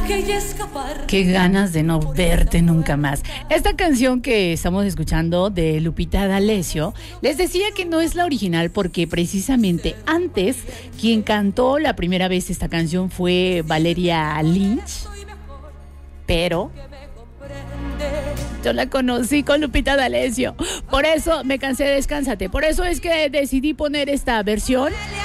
Qué ganas de no verte nunca más. Esta canción que estamos escuchando de Lupita D'Alessio, les decía que no es la original porque precisamente antes quien cantó la primera vez esta canción fue Valeria Lynch, pero yo la conocí con Lupita D'Alessio. Por eso me cansé de Descánsate. Por eso es que decidí poner esta versión